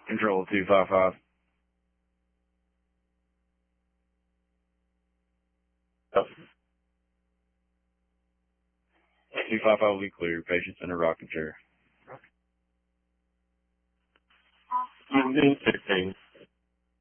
Control 255. 255 will be clear. Patient's in a rocking chair. 16.